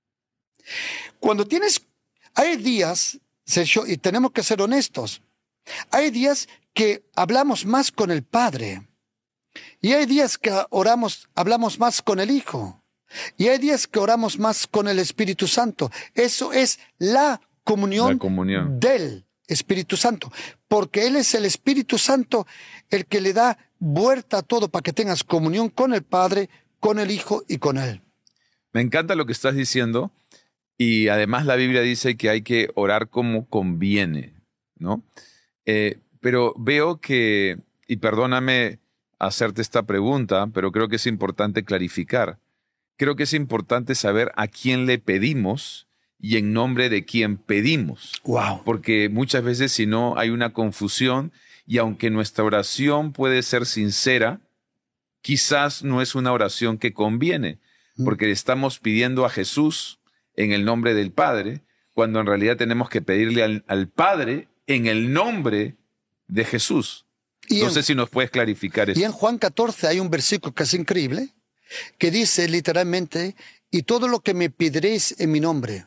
Cuando tienes, hay días, Sergio, y tenemos que ser honestos, hay días que hablamos más con el Padre, y hay días que oramos, hablamos más con el Hijo, y hay días que oramos más con el Espíritu Santo. Eso es la comunión, la comunión del Espíritu Santo, porque Él es el Espíritu Santo el que le da vuelta a todo para que tengas comunión con el Padre, con el Hijo y con Él. Me encanta lo que estás diciendo, y además la Biblia dice que hay que orar como conviene, ¿no? Eh, pero veo que, y perdóname hacerte esta pregunta, pero creo que es importante clarificar. Creo que es importante saber a quién le pedimos y en nombre de quién pedimos. Wow. Porque muchas veces si no hay una confusión, y aunque nuestra oración puede ser sincera, quizás no es una oración que conviene, porque estamos pidiendo a Jesús en el nombre del Padre, cuando en realidad tenemos que pedirle al, al Padre en el nombre de Jesús. Y no en, sé si nos puedes clarificar eso. Y en Juan catorce hay un versículo que es increíble, que dice literalmente, y todo lo que me pediréis en mi nombre.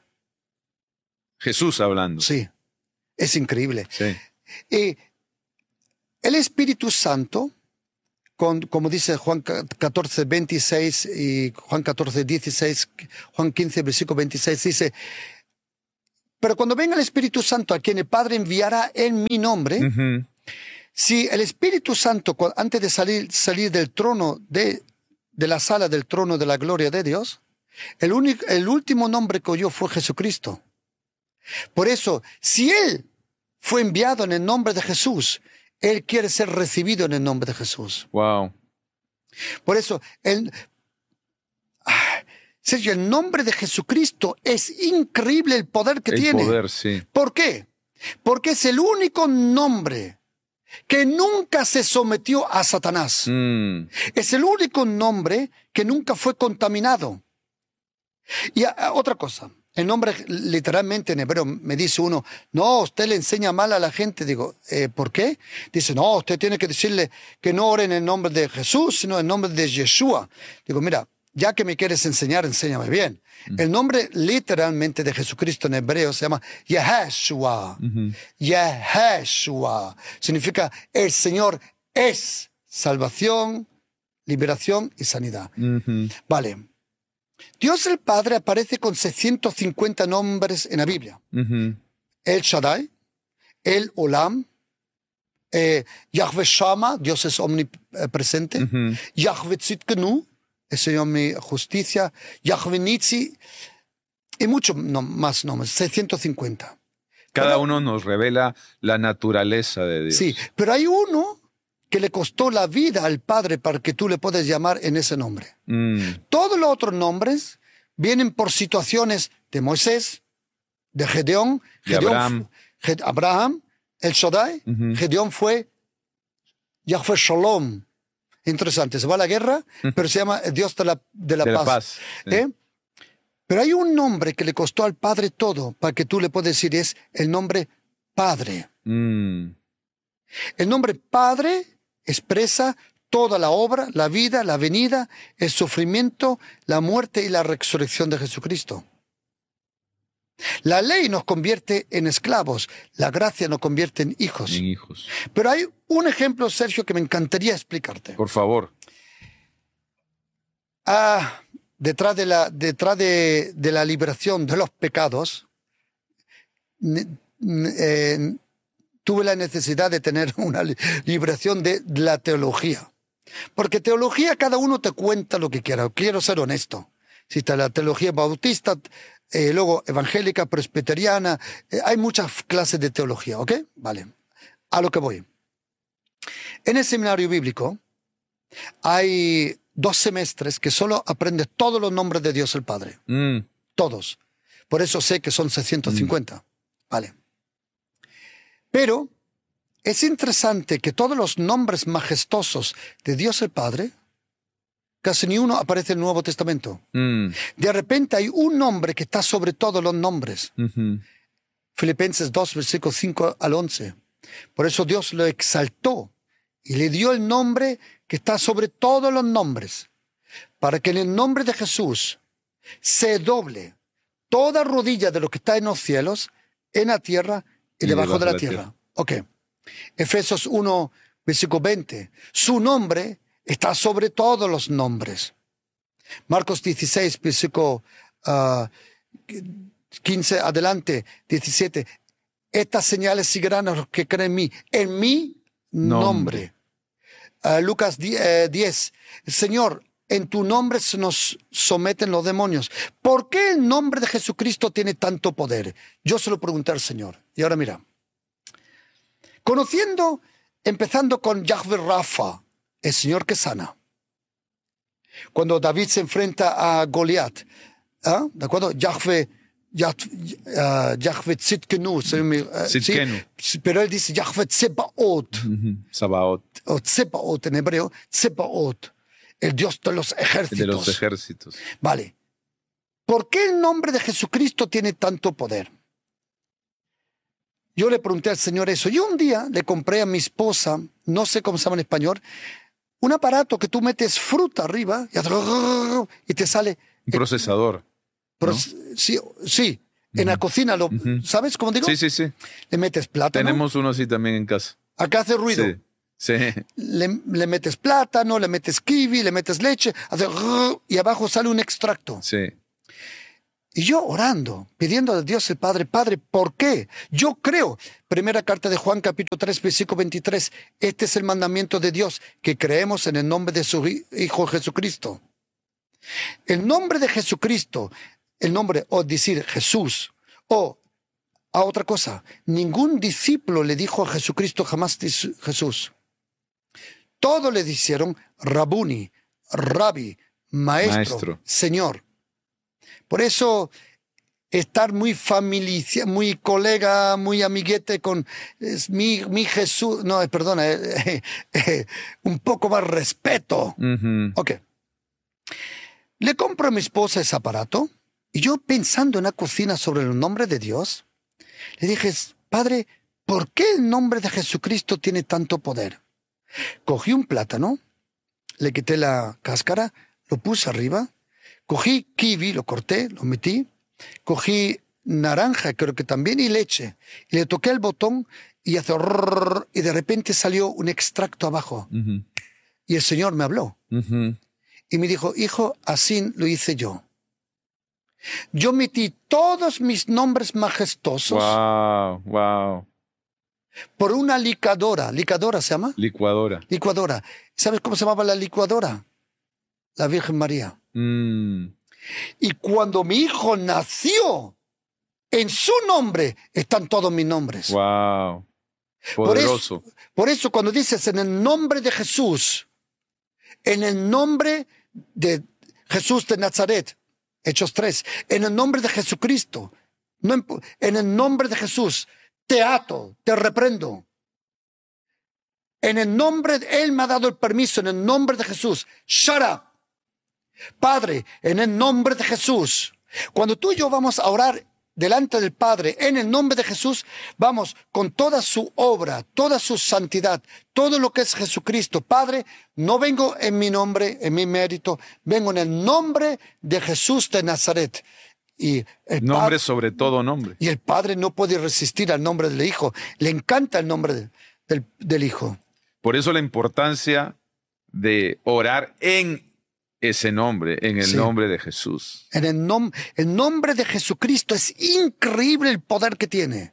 Jesús hablando. Sí, es increíble. Sí. Y el Espíritu Santo, con, como dice Juan catorce, veintiséis y Juan catorce, dieciséis, Juan quince, versículo veintiséis, dice, pero cuando venga el Espíritu Santo a quien el Padre enviará en mi nombre, uh-huh. Si el Espíritu Santo, antes de salir, salir del trono, de, de la sala del trono de la gloria de Dios, el, único, el último nombre que oyó fue Jesucristo. Por eso, si Él fue enviado en el nombre de Jesús, Él quiere ser recibido en el nombre de Jesús. Wow. Por eso, el, ah, Sergio, el nombre de Jesucristo es increíble el poder que el tiene. El poder, sí. ¿Por qué? Porque es el único nombre que nunca se sometió a Satanás. Mm. Es el único nombre que nunca fue contaminado. Y a, a, otra cosa, el nombre literalmente en hebreo me dice uno, no, usted le enseña mal a la gente. Digo, eh, ¿por qué? Dice, no, usted tiene que decirle que no ore en el nombre de Jesús, sino en el nombre de Yeshua. Digo, mira, ya que me quieres enseñar, enséñame bien. Mm. El nombre literalmente de Jesucristo en hebreo se llama Yahshua. Mm-hmm. Yahshua. Significa el Señor es salvación, liberación y sanidad. Mm-hmm. Vale. Dios el Padre aparece con seiscientos cincuenta nombres en la Biblia. Mm-hmm. El Shaddai, el Olam, eh, Yahweh Shama, Dios es omnipresente, mm-hmm. Yahweh Tzidkenu, el Señor mi justicia, Yahweh Nitzi, y muchos no, más nombres, seiscientos cincuenta. Cada pero, uno nos revela la naturaleza de Dios. Sí, pero hay uno que le costó la vida al Padre para que tú le puedas llamar en ese nombre. Mm. Todos los otros nombres vienen por situaciones de Moisés, de Gedeón, de Gedeón Abraham. Ged, Abraham, el Shaddai, uh-huh. Gedeón fue Yahweh Shalom. Interesante, se va a la guerra, uh-huh. pero se llama Dios de la, de la de paz. La paz sí. ¿Eh? Pero hay un nombre que le costó al Padre todo para que tú le puedas decir, es el nombre Padre. Mm. El nombre Padre expresa toda la obra, la vida, la venida, el sufrimiento, la muerte y la resurrección de Jesucristo. La ley nos convierte en esclavos, la gracia nos convierte en hijos. En hijos. Pero hay un ejemplo, Sergio, que me encantaría explicarte. Por favor. Ah, detrás de la, detrás de, de la liberación de los pecados, eh, tuve la necesidad de tener una liberación de la teología. Porque teología, cada uno te cuenta lo que quiera. Quiero ser honesto. Si está la teología bautista, eh, luego evangélica, presbiteriana, eh, hay muchas clases de teología, ¿ok? Vale. A lo que voy. En el seminario bíblico hay dos semestres que solo aprendes todos los nombres de Dios el Padre. Mm. Todos. Por eso sé que son seiscientos cincuenta. Mm. Vale. Pero es interesante que todos los nombres majestuosos de Dios el Padre, casi ni uno aparece en el Nuevo Testamento. Mm. De repente hay un nombre que está sobre todos los nombres. Mm-hmm. Filipenses dos, versículos cinco al once. Por eso Dios lo exaltó y le dio el nombre que está sobre todos los nombres, para que en el nombre de Jesús se doble toda rodilla de lo que está en los cielos, en la tierra y, y debajo, debajo de la, de la tierra. tierra. Ok. Efesios uno, versículo veinte. Su nombre está sobre todos los nombres. Marcos dieciséis, versículo uh, quince, adelante, diecisiete. Estas señales seguirán a los que creen en mí. En mi nombre. nombre. Uh, Lucas diez. Señor, en tu nombre se nos someten los demonios. ¿Por qué el nombre de Jesucristo tiene tanto poder? Yo se lo pregunté al Señor. Y ahora mira. Conociendo, empezando con Yahweh Rafa, el Señor que sana. Cuando David se enfrenta a Goliat, ¿eh? ¿De acuerdo? Yahweh, Yahweh, uh, Yahweh Tzidkenu, uh, ¿sí? Pero él dice Yahweh Tsebaot. Uh-huh. Sabaot. O Tsebaot en hebreo, Tsebaot, el Dios de los ejércitos. De los ejércitos. Vale. ¿Por qué el nombre de Jesucristo tiene tanto poder? yo le pregunté al Señor eso. Yo un día le compré a mi esposa, no sé cómo se llama en español, un aparato que tú metes fruta arriba y, y te sale... Un procesador. Pro, ¿no? Sí, sí. Uh-huh. En la cocina, lo, uh-huh. ¿sabes cómo digo? Sí, sí, sí. Le metes plátano. Tenemos uno así también en casa. Acá hace ruido. Sí, sí. Le, le metes plátano, le metes kiwi, le metes leche, hace y abajo sale un extracto. Sí. Y yo orando, pidiendo a Dios el Padre, Padre, ¿por qué? Yo creo, primera carta de Juan, capítulo tres, versículo veintitrés, este es el mandamiento de Dios, que creemos en el nombre de su Hijo Jesucristo. El nombre de Jesucristo, el nombre, o decir Jesús, o a otra cosa, ningún discípulo le dijo a Jesucristo jamás Jesús. Todos le dijeron Rabuni, Rabbi, maestro, maestro, Señor. Por eso estar muy familiar, muy colega, muy amiguete con es mi, mi Jesús, no, perdona, eh, eh, eh, un poco más respeto. Uh-huh. Ok. Le compro a mi esposa ese aparato y yo pensando en la cocina sobre el nombre de Dios, le dije, Padre, ¿por qué el nombre de Jesucristo tiene tanto poder? Cogí un plátano, le quité la cáscara, lo puse arriba, cogí kiwi, lo corté, lo metí, cogí naranja, creo que también, y leche, y le toqué el botón y hace rrr, y de repente salió un extracto abajo. Uh-huh. Y el Señor me habló. Uh-huh. Y me dijo, hijo, así lo hice yo. Yo metí todos mis nombres majestuosos. Wow, wow. Por una licuadora. ¿Licuadora se llama? Licuadora. Licuadora. ¿Sabes cómo se llamaba la licuadora? La Virgen María. Mm. Y cuando mi hijo nació, en su nombre están todos mis nombres. Wow. Poderoso. Por eso, por eso cuando dices en el nombre de Jesús, en el nombre de Jesús de Nazaret, Hechos tres, en el nombre de Jesucristo, no en, en el nombre de Jesús, te ato, te reprendo. En el nombre, de, Él me ha dado el permiso, en el nombre de Jesús, shut up. Padre, en el nombre de Jesús, cuando tú y yo vamos a orar delante del Padre, en el nombre de Jesús, vamos con toda su obra, toda su santidad, todo lo que es Jesucristo. Padre, no vengo en mi nombre, en mi mérito, vengo en el nombre de Jesús de Nazaret. Y el nombre padre, sobre todo nombre. Y el Padre no puede resistir al nombre del Hijo. Le encanta el nombre de, del, del Hijo. Por eso la importancia de orar en ese nombre, en el sí. nombre de Jesús. En el, nom el nombre de Jesucristo es increíble el poder que tiene.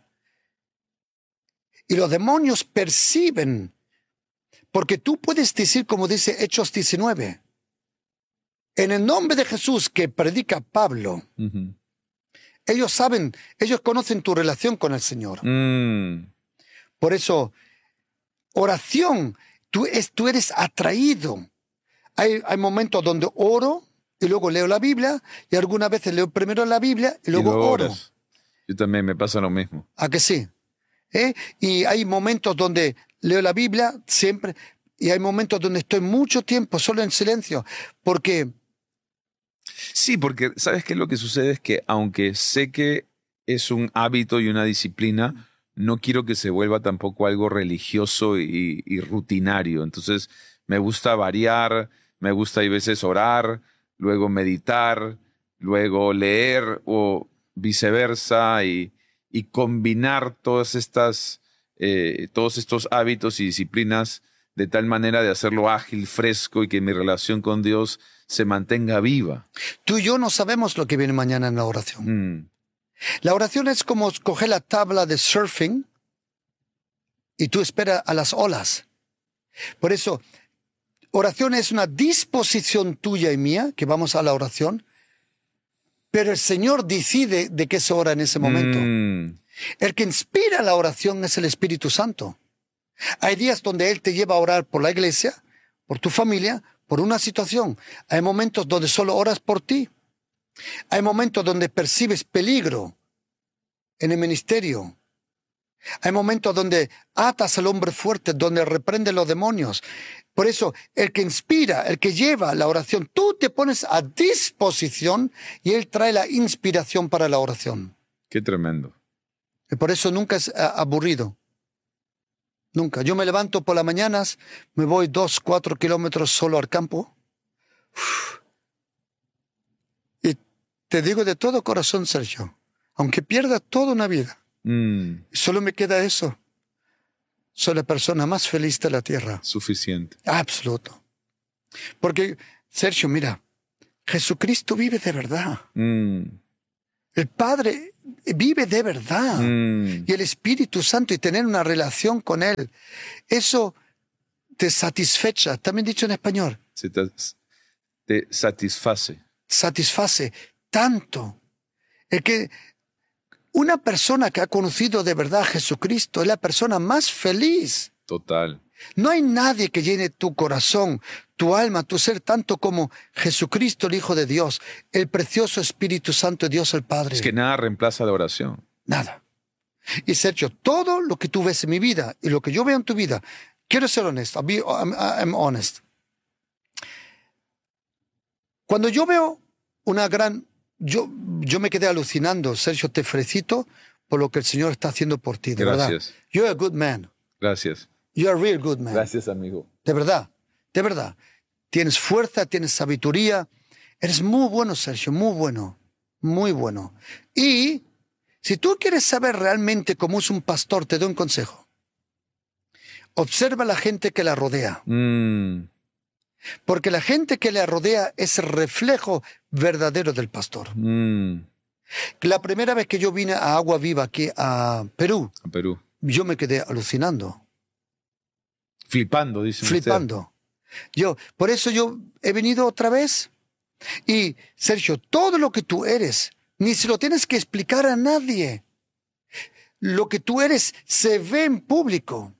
Y los demonios perciben, porque tú puedes decir, como dice Hechos diecinueve, en el nombre de Jesús que predica Pablo, uh-huh. ellos saben, ellos conocen tu relación con el Señor. Mm. Por eso, oración, tú, es, tú eres atraído. Hay, hay momentos donde oro y luego leo la Biblia, y algunas veces leo primero la Biblia y luego, y luego oro. Oras. Yo también me pasa lo mismo. ¿A que sí? ¿Eh? Y hay momentos donde leo la Biblia siempre, y hay momentos donde estoy mucho tiempo solo en silencio, porque... Sí, porque ¿sabes qué es lo que sucede? Es que aunque sé que es un hábito y una disciplina, no quiero que se vuelva tampoco algo religioso y, y rutinario. Entonces me gusta variar, me gusta a veces orar, luego meditar, luego leer o viceversa y, y combinar todas estas, eh, todos estos hábitos y disciplinas de tal manera de hacerlo ágil, fresco y que mi relación con Dios se mantenga viva. Tú y yo no sabemos lo que viene mañana en la oración. Mm. La oración es como coger la tabla de surfing y tú esperas a las olas. Por eso, oración es una disposición tuya y mía, que vamos a la oración, pero el Señor decide de qué se ora en ese momento. Mm. El que inspira la oración es el Espíritu Santo. Hay días donde Él te lleva a orar por la iglesia, por tu familia, por una situación. Hay momentos donde solo oras por ti. Hay momentos donde percibes peligro en el ministerio. Hay momentos donde atas al hombre fuerte, donde reprende los demonios. Por eso, el que inspira, el que lleva la oración, tú te pones a disposición y Él trae la inspiración para la oración. Qué tremendo. Y por eso nunca es a, aburrido. Nunca. Yo me levanto por las mañanas, me voy dos, cuatro kilómetros solo al campo. Uf. Y te digo de todo corazón, Sergio, aunque pierda toda una vida, mm. solo me queda eso. Soy la persona más feliz de la tierra. Suficiente. Absoluto. Porque, Sergio, mira, Jesucristo vive de verdad. Mm. El Padre vive de verdad. Mm. Y el Espíritu Santo, y tener una relación con Él, eso te satisfecha. También dicho en español. Se te, te satisface. Satisface tanto. Es que una persona que ha conocido de verdad a Jesucristo es la persona más feliz. Total. No hay nadie que llene tu corazón, tu alma, tu ser, tanto como Jesucristo, el Hijo de Dios, el precioso Espíritu Santo de Dios el Padre. Es que nada reemplaza la oración. Nada. Y Sergio, todo lo que tú ves en mi vida y lo que yo veo en tu vida, quiero ser honesto, I'm, I'm, I'm honest. Cuando yo veo una gran... Yo, yo me quedé alucinando, Sergio, te felicito por lo que el Señor está haciendo por ti, de Gracias. verdad. You're a good man. Gracias. You're a real good man. Gracias, amigo. De verdad, de verdad. Tienes fuerza, tienes sabiduría. Eres muy bueno, Sergio, muy bueno. Muy bueno. Y si tú quieres saber realmente cómo es un pastor, te doy un consejo. Observa a la gente que la rodea. Mm. Porque la gente que le rodea es el reflejo verdadero del pastor. Mm. La primera vez que yo vine a Agua Viva aquí a Perú, a Perú, yo me quedé alucinando. Flipando, dice Flipando. Usted. Yo, por eso yo he venido otra vez. Y, Sergio, todo lo que tú eres, ni se lo tienes que explicar a nadie. Lo que tú eres se ve en público.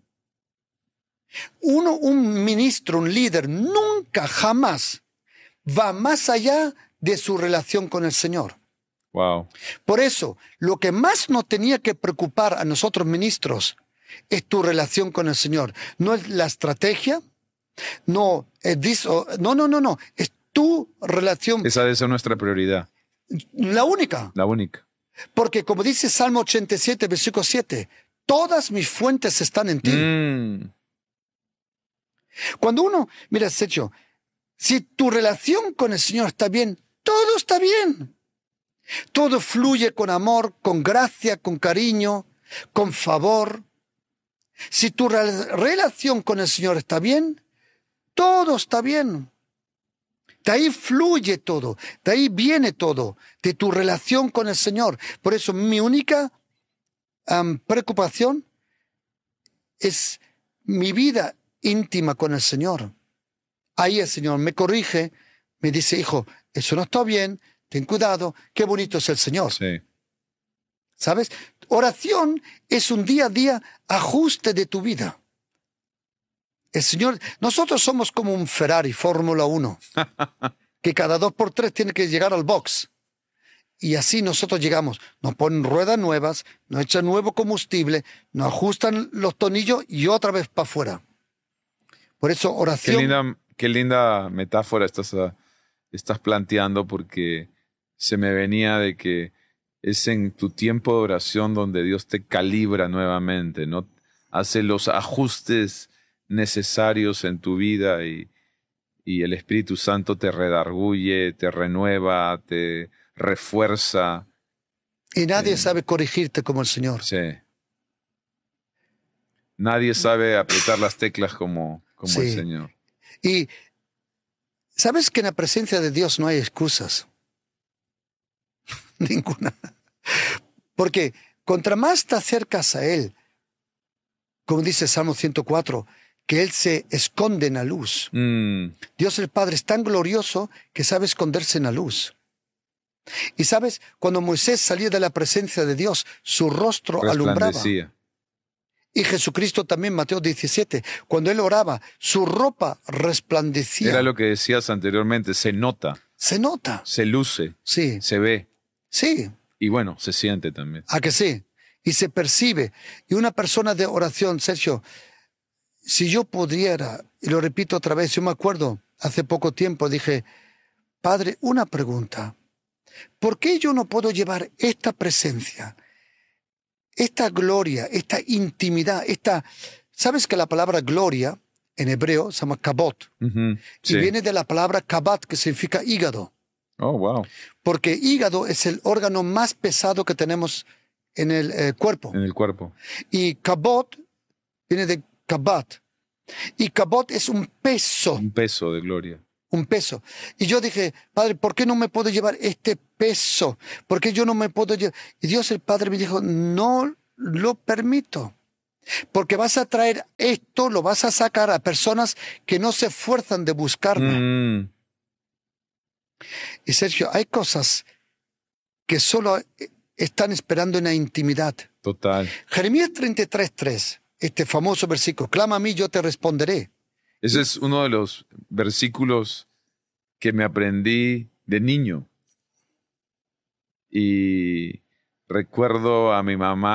Uno, un ministro, un líder, nunca, jamás va más allá de su relación con el Señor. Wow. Por eso, lo que más nos tenía que preocupar a nosotros ministros es tu relación con el Señor. No es la estrategia, no es diso, no, no, no, no, es tu relación. Esa debe ser nuestra prioridad. La única. La única. Porque como dice Salmo ochenta y siete, versículo siete, todas mis fuentes están en ti. Mm. Cuando uno, mira, Sergio, si tu relación con el Señor está bien, todo está bien. Todo fluye con amor, con gracia, con cariño, con favor. Si tu re- relación con el Señor está bien, todo está bien. De ahí fluye todo, de ahí viene todo, de tu relación con el Señor. Por eso mi única um, preocupación es mi vida íntima con el Señor. Ahí el Señor me corrige, me dice, hijo, eso no está bien, ten cuidado, qué bonito es el Señor. Sí. ¿Sabes? Oración es un día a día ajuste de tu vida. El Señor, nosotros somos como un Ferrari Fórmula uno, que cada dos por tres tiene que llegar al box. Y así nosotros llegamos, nos ponen ruedas nuevas, nos echan nuevo combustible, nos ajustan los tornillos y otra vez para afuera. Por eso oración... Qué linda, qué linda metáfora estás, uh, estás planteando, porque se me venía de que es en tu tiempo de oración donde Dios te calibra nuevamente, ¿no? Hace los ajustes necesarios en tu vida y, y el Espíritu Santo te redarguye, te renueva, te refuerza. Y nadie eh, sabe corregirte como el Señor. Sí. Nadie sabe apretar las teclas como, como sí. el Señor. Y ¿sabes que en la presencia de Dios no hay excusas? Ninguna. Porque contra más te acercas a Él, como dice Salmo ciento cuatro, que Él se esconde en la luz. Mm. Dios el Padre es tan glorioso que sabe esconderse en la luz. Y sabes, cuando Moisés salía de la presencia de Dios, su rostro alumbraba. Y Jesucristo también, Mateo diecisiete, cuando Él oraba, su ropa resplandecía. Era lo que decías anteriormente, se nota. Se nota. Se luce. Sí. Se ve. Sí. Y bueno, se siente también. ¿A que sí? Y se percibe. Y una persona de oración, Sergio, si yo pudiera, y lo repito otra vez, yo me acuerdo, hace poco tiempo dije, Padre, una pregunta. ¿Por qué yo no puedo llevar esta presencia, esta gloria, esta intimidad, esta... ¿Sabes que la palabra gloria en hebreo se llama kabot? Uh-huh. Sí. Y viene de la palabra kabat, que significa hígado. Oh, wow. Porque hígado es el órgano más pesado que tenemos en el eh, cuerpo. En el cuerpo. Y kabot viene de kabat. Y kabot es un peso. Un peso de gloria. Un peso. Y yo dije, Padre, ¿por qué no me puedo llevar este peso? ¿Por qué yo no me puedo llevar? Y Dios el Padre me dijo, no lo permito. Porque vas a traer esto, lo vas a sacar a personas que no se esfuerzan de buscarme. Mm. Y Sergio, hay cosas que solo están esperando en la intimidad. Total. Jeremías treinta y tres, tres, este famoso versículo, clama a mí, yo te responderé. Ese es uno de los versículos que me aprendí de niño. Y recuerdo a mi mamá